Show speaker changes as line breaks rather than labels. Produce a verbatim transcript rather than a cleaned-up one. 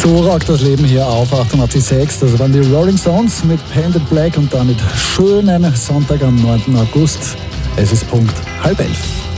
So rockt das Leben hier auf achtundachtzig Komma sechs. Das waren die Rolling Stones mit Painted Black und damit schönen Sonntag am neunten August. Es ist Punkt halb elf.